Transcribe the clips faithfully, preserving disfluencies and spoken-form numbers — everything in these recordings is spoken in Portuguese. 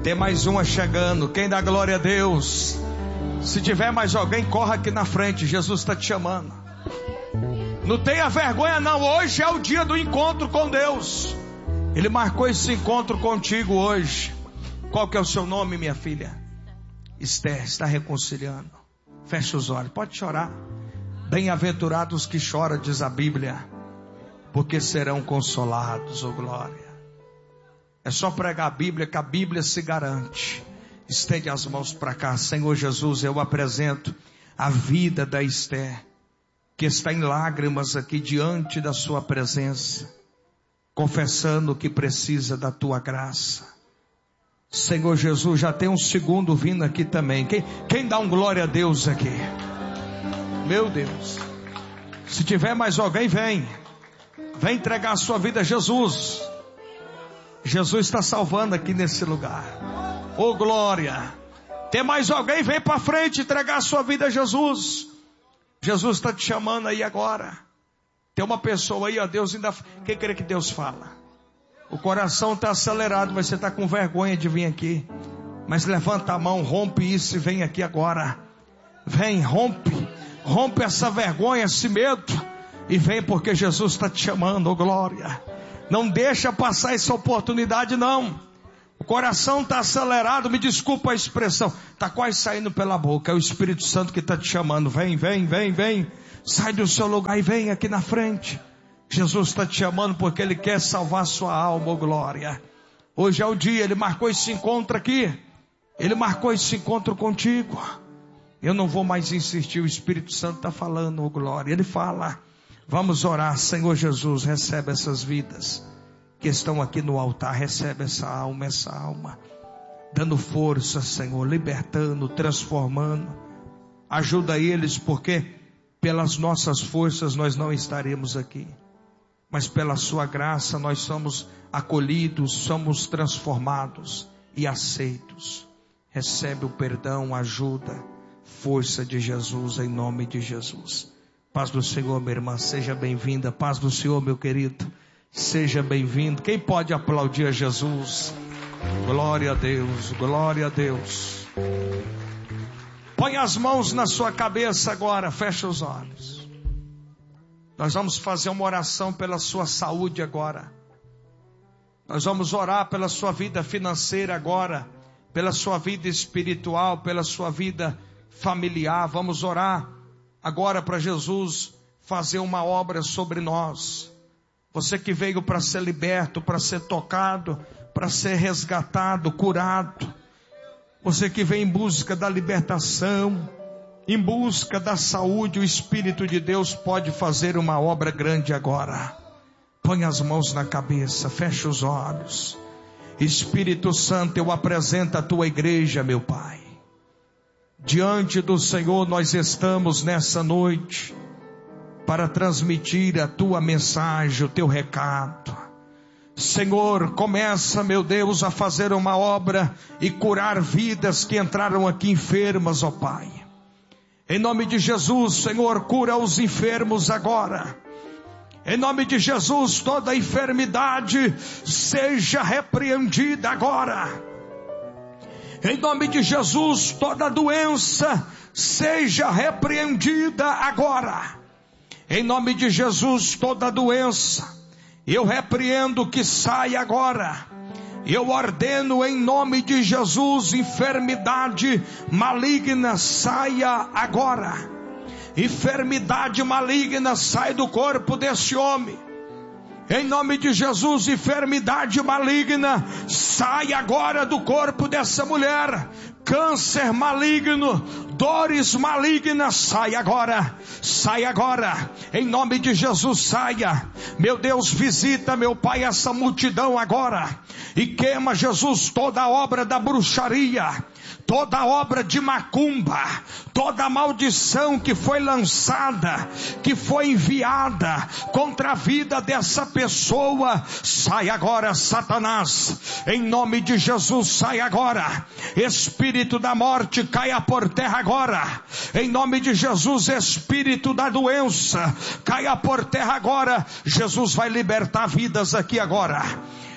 Tem mais uma chegando. Quem dá glória a Deus? Se tiver mais alguém, corra aqui na frente. Jesus está te chamando. Não tenha vergonha não. Hoje é o dia do encontro com Deus. Ele marcou esse encontro contigo hoje. Qual que é o seu nome, minha filha? Esther. Está reconciliando. Fecha os olhos. Pode chorar. Bem-aventurados que choram, diz a Bíblia, porque serão consolados, ô glória. É só pregar a Bíblia que a Bíblia se garante. Estende as mãos para cá. Senhor Jesus, eu apresento a vida da Esther, que está em lágrimas aqui diante da sua presença, confessando que precisa da tua graça. Senhor Jesus, já tem um segundo vindo aqui também. Quem, quem dá um glória a Deus aqui? Meu Deus. Se tiver mais alguém, vem. Vem entregar a sua vida a Jesus. Jesus está salvando aqui nesse lugar. Ô glória. Tem mais alguém? Vem para frente entregar a sua vida a Jesus. Jesus está te chamando aí agora. Tem uma pessoa aí, ó, Deus ainda... Quem crê que Deus fala? O coração está acelerado, mas você está com vergonha de vir aqui. Mas levanta a mão, rompe isso e vem aqui agora. Vem, rompe. Rompe essa vergonha, esse medo. E vem porque Jesus está te chamando, ô glória. Não deixa passar essa oportunidade não. O coração está acelerado, me desculpa a expressão, está quase saindo pela boca. É o Espírito Santo que está te chamando. Vem, vem, vem, vem. Sai do seu lugar e vem aqui na frente. Jesus está te chamando porque Ele quer salvar a sua alma, ô glória. Hoje é o dia, Ele marcou esse encontro aqui. Ele marcou esse encontro contigo. Eu não vou mais insistir, o Espírito Santo está falando, ô glória. Ele fala. Vamos orar. Senhor Jesus, recebe essas vidas que estão aqui no altar. Recebe essa alma, essa alma, dando força, Senhor, libertando, transformando. Ajuda eles, porque pelas nossas forças nós não estaremos aqui, mas pela sua graça nós somos acolhidos, somos transformados e aceitos. Recebe o perdão, ajuda, força de Jesus, em nome de Jesus. Paz do Senhor, minha irmã, seja bem-vinda. Paz do Senhor, meu querido, seja bem-vindo. Quem pode aplaudir a Jesus? Glória a Deus, glória a Deus. Põe as mãos na sua cabeça agora, fecha os olhos. Nós vamos fazer uma oração pela sua saúde agora. Nós vamos orar pela sua vida financeira agora, pela sua vida espiritual, pela sua vida familiar. Vamos orar agora para Jesus fazer uma obra sobre nós. Você que veio para ser liberto, para ser tocado, para ser resgatado, curado. Você que vem em busca da libertação, em busca da saúde, o Espírito de Deus pode fazer uma obra grande agora. Põe as mãos na cabeça, fecha os olhos. Espírito Santo, eu apresento a tua igreja, meu Pai. Diante do Senhor nós estamos nessa noite para transmitir a tua mensagem, o teu recado. Senhor, começa, meu Deus, a fazer uma obra e curar vidas que entraram aqui enfermas, ó Pai. Em nome de Jesus, Senhor, cura os enfermos agora. Em nome de Jesus, toda enfermidade seja repreendida agora. Em nome de Jesus, toda doença seja repreendida agora. Em nome de Jesus, toda doença, eu repreendo que saia agora. Eu ordeno em nome de Jesus, enfermidade maligna saia agora. Enfermidade maligna sai do corpo desse homem. Em nome de Jesus, enfermidade maligna sai agora do corpo dessa mulher. Câncer maligno, dores malignas, sai agora, sai agora, em nome de Jesus, saia. Meu Deus, visita, meu Pai, essa multidão agora, e queima, Jesus, toda a obra da bruxaria, toda obra de macumba, toda maldição que foi lançada, que foi enviada contra a vida dessa pessoa, sai agora, Satanás, em nome de Jesus, sai agora. Espírito da morte, caia por terra agora, em nome de Jesus. Espírito da doença, caia por terra agora. Jesus vai libertar vidas aqui agora.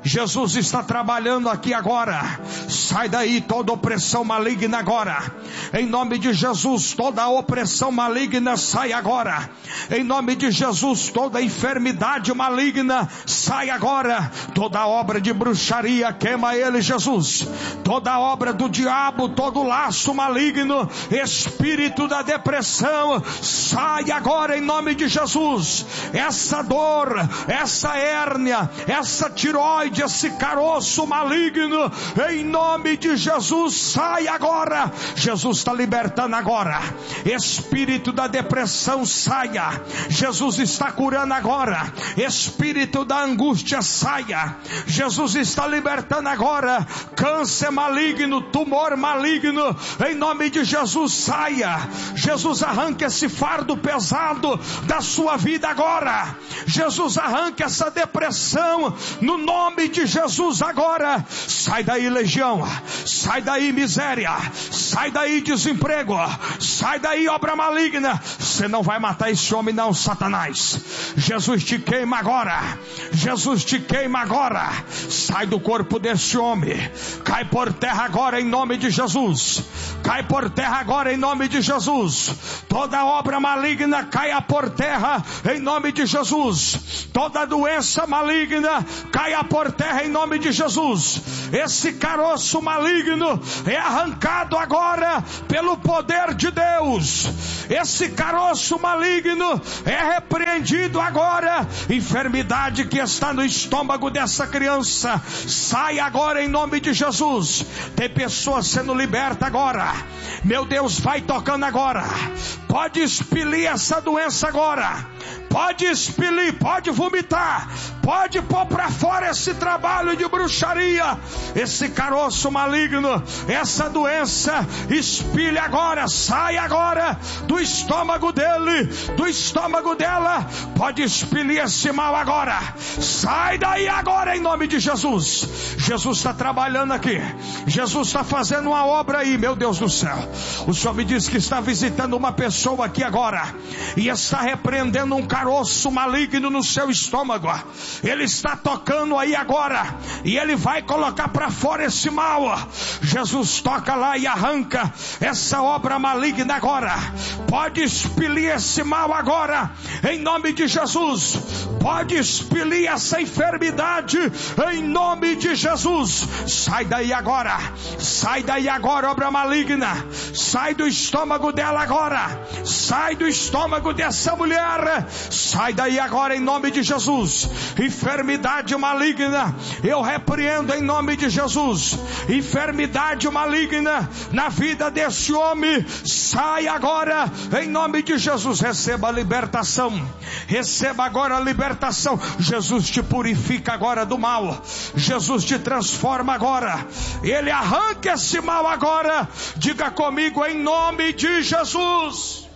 Jesus está trabalhando aqui agora. Sai daí toda opressão maligna agora. Em nome de Jesus, toda opressão maligna sai agora. Em nome de Jesus, toda enfermidade maligna sai agora. Toda obra de bruxaria, queima ele, Jesus. Toda obra do diabo, todo laço maligno, espírito da depressão, sai agora em nome de Jesus. Essa dor, essa hérnia, essa tiroide, esse caroço maligno, em nome de Jesus, sai agora. Jesus está libertando agora. Espírito da depressão, saia. Jesus está curando agora. Espírito da angústia, saia. Jesus está libertando agora. Câncer maligno, tumor maligno, em nome de Jesus, saia. Jesus arranca esse fardo pesado da sua vida agora. Jesus arranca essa depressão no nome de Jesus agora. Sai daí, legião. Sai daí, miséria. Sai daí, desemprego. Sai daí, obra maligna. Você não vai matar esse homem não, Satanás. Jesus te queima agora. Jesus te queima agora. Sai do corpo desse homem. Cai por terra agora em nome de Jesus. Cai por terra agora em nome de Jesus. Toda obra maligna caia por terra em nome de Jesus. Toda doença maligna caia por terra em nome de Jesus. Esse caroço maligno é arrancado agora pelo poder de Deus. Esse caroço maligno é repreendido agora. Enfermidade que está no estômago dessa criança, sai agora em nome de Jesus. Tem pessoas sendo libertas agora. Meu Deus, vai tocando agora. Pode expelir essa doença agora. Pode expelir, pode vomitar, pode pôr para fora esse trabalho de bruxaria, esse caroço maligno, essa doença. Expile agora, sai agora do estômago dele, do estômago dela. Pode expelir esse mal agora. Sai daí agora em nome de Jesus. Jesus está trabalhando aqui. Jesus está fazendo uma obra aí, meu Deus do céu. O Senhor me disse que está visitando uma pessoa aqui agora e está repreendendo um caroço maligno no seu estômago. Ele está tocando aí agora e ele vai colocar para fora esse mal. Jesus toca lá e arranca essa obra maligna agora. Pode expelir esse mal agora em nome de Jesus. Pode expelir essa enfermidade em nome de Jesus. Sai daí agora. Sai daí agora, obra maligna. Sai do estômago dela agora. Sai do estômago dessa mulher. Sai daí agora em nome de Jesus. Enfermidade maligna, eu repreendo em nome de Jesus. Enfermidade maligna na vida desse homem, sai agora em nome de Jesus. Receba a libertação. Receba agora a libertação. Jesus te purifica agora do mal. Jesus te transforma agora. Ele arranca esse mal agora. Diga comigo, em nome de Jesus.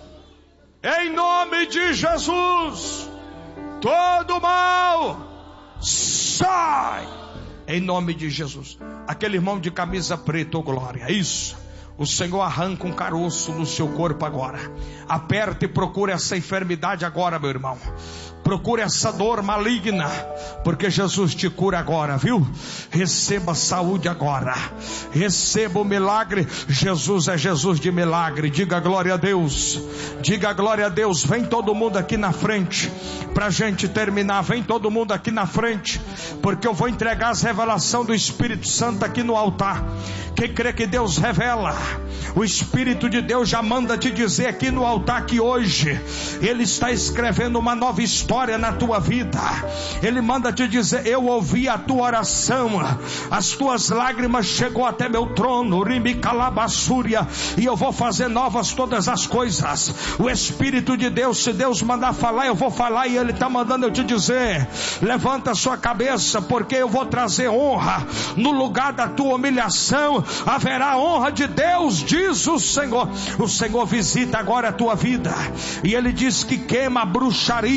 Em nome de Jesus, todo mal sai, em nome de Jesus. Aquele irmão de camisa preta, oh glória, isso. O Senhor arranca um caroço no seu corpo agora. Aperta e procura essa enfermidade agora, meu irmão. Procure essa dor maligna, porque Jesus te cura agora, viu? Receba saúde agora. Receba o milagre. Jesus é Jesus de milagre. Diga glória a Deus. Diga glória a Deus. Vem todo mundo aqui na frente, pra gente terminar. Vem todo mundo aqui na frente, porque eu vou entregar as revelações do Espírito Santo aqui no altar. Quem crê que Deus revela, o Espírito de Deus já manda te dizer aqui no altar que hoje Ele está escrevendo uma nova história na tua vida. Ele manda te dizer: eu ouvi a tua oração, as tuas lágrimas chegou até meu trono, Rimicalabassúria, e eu vou fazer novas todas as coisas. O Espírito de Deus, se Deus mandar falar, eu vou falar, e Ele está mandando eu te dizer: levanta a sua cabeça, porque eu vou trazer honra no lugar da tua humilhação. Haverá honra de Deus, diz o Senhor. O Senhor visita agora a tua vida, e Ele diz que queima a bruxaria,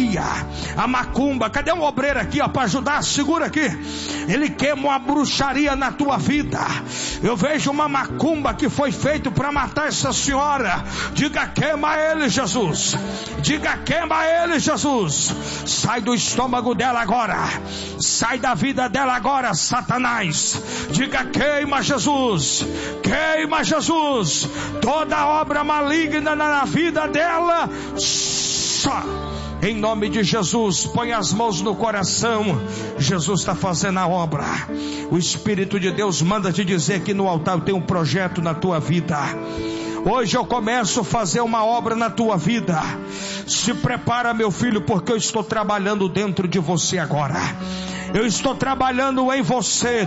a macumba. Cadê um obreiro aqui, ó, para ajudar? Segura aqui. Ele queima uma bruxaria na tua vida. Eu vejo uma macumba que foi feito para matar essa senhora. Diga: queima ele, Jesus. Diga: queima ele, Jesus. Sai do estômago dela agora. Sai da vida dela agora, Satanás. Diga: queima, Jesus. Queima, Jesus. Toda obra maligna na vida dela, só em nome de Jesus. Põe as mãos no coração. Jesus está fazendo a obra. O Espírito de Deus manda te dizer que no altar eu tenho um projeto na tua vida. Hoje eu começo a fazer uma obra na tua vida. Se prepara, meu filho, porque eu estou trabalhando dentro de você agora. Eu estou trabalhando em você,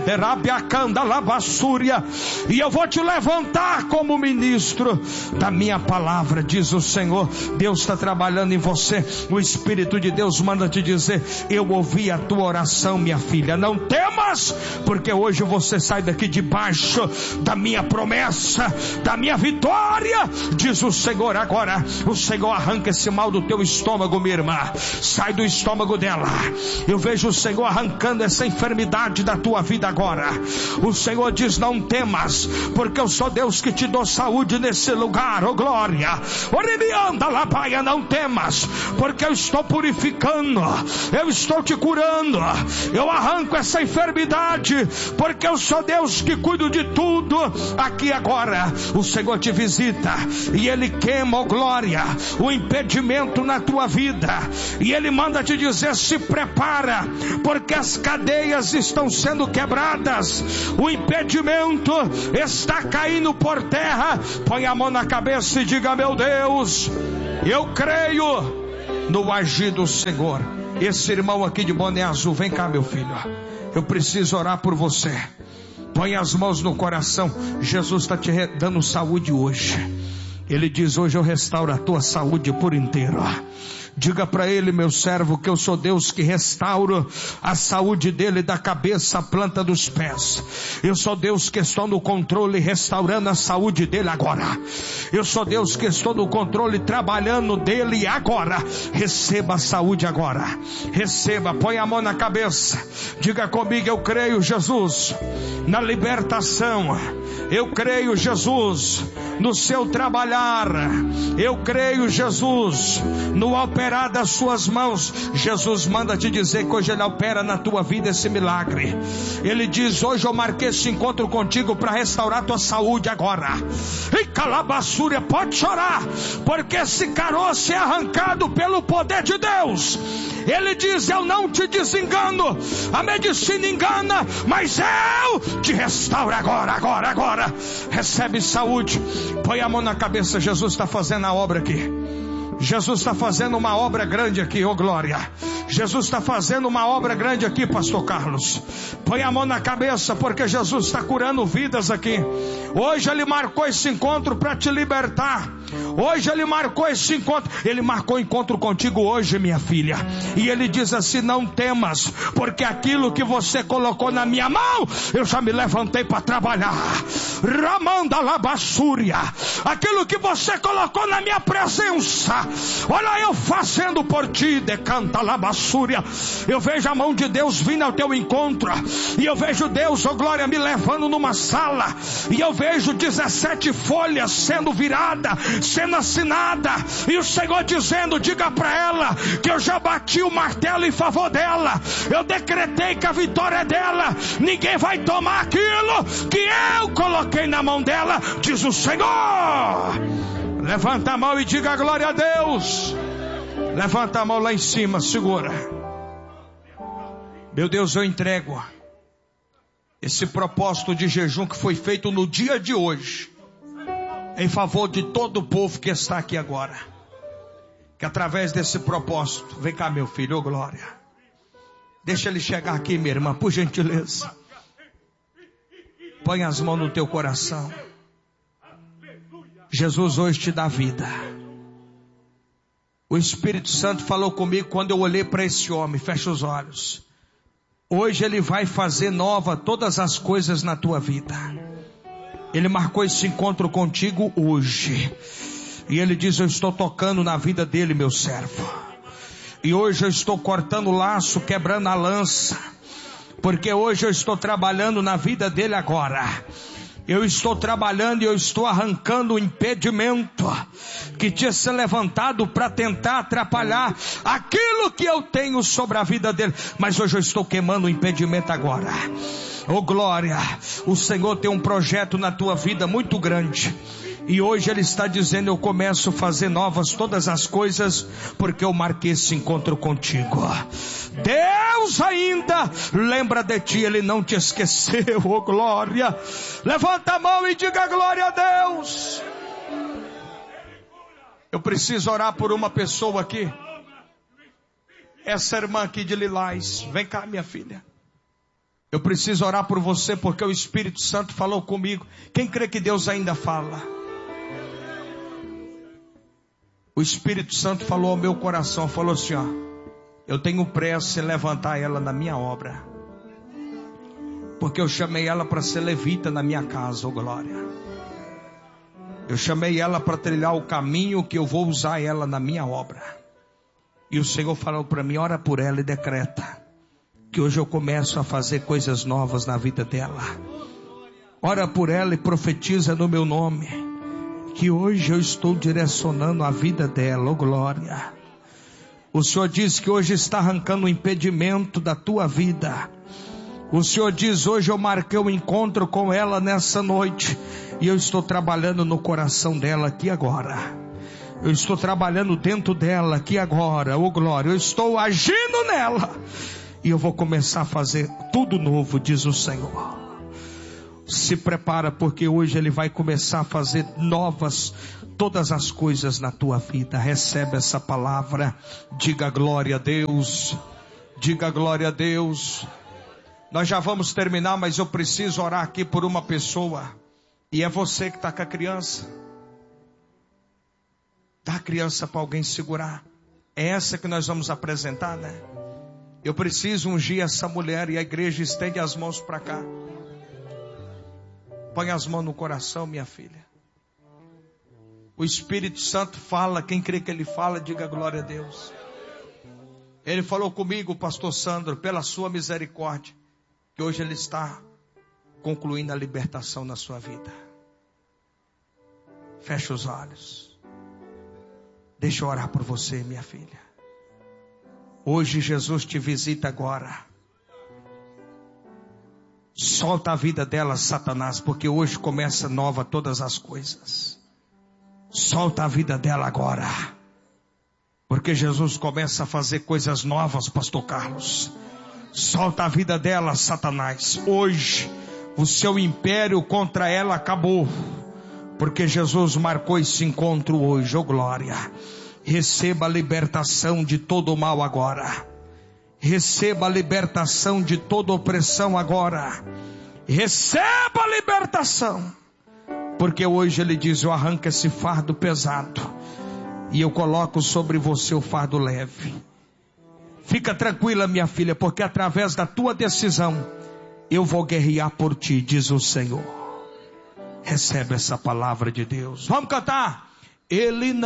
e eu vou te levantar como ministro da minha palavra, diz o Senhor. Deus está trabalhando em você. O Espírito de Deus manda te dizer: eu ouvi a tua oração, minha filha. Não temas, porque hoje você sai daqui debaixo da minha promessa, da minha vitória, diz o Senhor. Agora o Senhor arranca esse mal do teu estômago, minha irmã. Sai do estômago dela. Eu vejo o Senhor arrancando essa enfermidade da tua vida agora. O Senhor diz: não temas, porque eu sou Deus que te dou saúde nesse lugar, oh glória. Orimianda Labaia, não temas, porque eu estou purificando, eu estou te curando, eu arranco essa enfermidade, porque eu sou Deus que cuido de tudo. Aqui agora o Senhor te visita e Ele queima, oh glória, o impedimento na tua vida, e Ele manda te dizer: se prepara, porque as cadeias estão sendo quebradas, o impedimento está caindo por terra. Põe a mão na cabeça e diga: meu Deus, eu creio no agir do Senhor. Esse irmão aqui de boné azul, vem cá, meu filho, eu preciso orar por você. Põe as mãos no coração. Jesus está te dando saúde hoje. Ele diz: hoje eu restauro a tua saúde por inteiro. Diga para ele: meu servo, que eu sou Deus que restauro a saúde dele da cabeça à planta dos pés. Eu sou Deus que estou no controle, restaurando a saúde dele agora. Eu sou Deus que estou no controle, trabalhando dele agora. Receba a saúde agora. Receba. Põe a mão na cabeça. Diga comigo: eu creio, Jesus, na libertação. Eu creio, Jesus, no seu trabalhar. Eu creio, Jesus, no operar das suas mãos. Jesus manda te dizer que hoje Ele opera na tua vida esse milagre. Ele diz: hoje eu marquei esse encontro contigo para restaurar tua saúde agora. E calabaçúria, pode chorar, porque esse caroço é arrancado pelo poder de Deus. Ele diz: eu não te desengano, a medicina engana, mas eu te restauro agora, agora, agora. Recebe saúde. Põe a mão na cabeça. Jesus está fazendo a obra aqui. Jesus está fazendo uma obra grande aqui, oh glória. Jesus está fazendo uma obra grande aqui, pastor Carlos. Põe a mão na cabeça, porque Jesus está curando vidas aqui. Hoje Ele marcou esse encontro para te libertar. Hoje Ele marcou esse encontro. Ele marcou encontro contigo hoje, minha filha. E Ele diz assim: não temas, porque aquilo que você colocou na minha mão, eu já me levantei para trabalhar. Ramanda Labassúria, aquilo que você colocou na minha presença, olha eu fazendo por ti. Decanta Labassúria. Eu vejo a mão de Deus vindo ao teu encontro, e eu vejo Deus, oh glória, me levando numa sala, e eu vejo dezessete folhas sendo virada, sendo assinada, e o Senhor dizendo: diga para ela que eu já bati o martelo em favor dela. Eu decretei que a vitória é dela. Ninguém vai tomar aquilo que eu coloquei na mão dela, diz o Senhor. Levanta a mão e diga glória a Deus. Levanta a mão lá em cima, segura. Meu Deus, eu entrego esse propósito de jejum que foi feito no dia de hoje, em favor de todo o povo que está aqui agora. Que através desse propósito, vem cá meu filho, ô glória. Deixa ele chegar aqui, minha irmã, por gentileza. Põe as mãos no teu coração. Jesus hoje te dá vida. O Espírito Santo falou comigo quando eu olhei para esse homem. Fecha os olhos. Hoje Ele vai fazer nova todas as coisas na tua vida. Ele marcou esse encontro contigo hoje. E Ele diz: eu estou tocando na vida dele, meu servo. E hoje eu estou cortando o laço, quebrando a lança, porque hoje eu estou trabalhando na vida dele agora. Eu estou trabalhando e eu estou arrancando o impedimento que tinha se levantado para tentar atrapalhar aquilo que eu tenho sobre a vida dele. Mas hoje eu estou queimando o impedimento agora. Oh glória, o Senhor tem um projeto na tua vida muito grande. E hoje Ele está dizendo: eu começo a fazer novas todas as coisas, porque eu marquei esse encontro contigo. Deus ainda lembra de ti, Ele não te esqueceu. Oh glória, levanta a mão e diga glória a Deus. Eu preciso orar por uma pessoa aqui. Essa irmã aqui de Lilás, vem cá minha filha. Eu preciso orar por você, porque o Espírito Santo falou comigo. Quem crê que Deus ainda fala? O Espírito Santo falou ao meu coração, falou assim, ó: eu tenho pressa em levantar ela na minha obra, porque eu chamei ela para ser levita na minha casa, oh glória. Eu chamei ela para trilhar o caminho que eu vou usar ela na minha obra. E o Senhor falou para mim: ora por ela e decreta que hoje eu começo a fazer coisas novas na vida dela. Ora por ela e profetiza no meu nome que hoje eu estou direcionando a vida dela, oh glória. O Senhor diz que hoje está arrancando o impedimento da tua vida. O Senhor diz: hoje eu marquei um encontro com ela nessa noite, e eu estou trabalhando no coração dela aqui agora. Eu estou trabalhando dentro dela aqui agora, oh glória. Eu estou agindo nela, e eu vou começar a fazer tudo novo, diz o Senhor. Se prepara, porque hoje Ele vai começar a fazer novas todas as coisas na tua vida. Recebe essa palavra. Diga glória a Deus. Diga glória a Deus. Nós já vamos terminar, mas eu preciso orar aqui por uma pessoa. E é você que está com a criança. Dá a criança para alguém segurar. É essa que nós vamos apresentar, né? Eu preciso ungir essa mulher, e a igreja estende as mãos para cá. Põe as mãos no coração, minha filha. O Espírito Santo fala. Quem crê que Ele fala, diga glória a Deus. Ele falou comigo, pastor Sandro, pela sua misericórdia, que hoje Ele está concluindo a libertação na sua vida. Fecha os olhos. Deixa eu orar por você, minha filha. Hoje Jesus te visita agora. Solta a vida dela, Satanás, porque hoje começa nova todas as coisas. Solta a vida dela agora, porque Jesus começa a fazer coisas novas, pastor Carlos. Solta a vida dela, Satanás. Hoje o seu império contra ela acabou, porque Jesus marcou esse encontro hoje, oh glória. Receba a libertação de todo o mal agora. Receba a libertação de toda opressão agora. Receba a libertação, porque hoje Ele diz: eu arranco esse fardo pesado e eu coloco sobre você o fardo leve. Fica tranquila, minha filha, porque através da tua decisão eu vou guerrear por ti, diz o Senhor. Recebe essa palavra de Deus. Vamos cantar. Ele não